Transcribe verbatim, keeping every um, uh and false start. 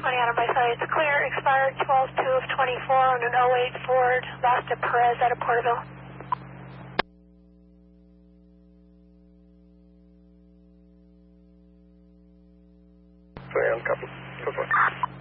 twenty Adam by side, it's clear, expired twelve two of twenty-four on an oh eight Ford, lost to Perez out of Porterville. Sorry, I'm copy. Go for it.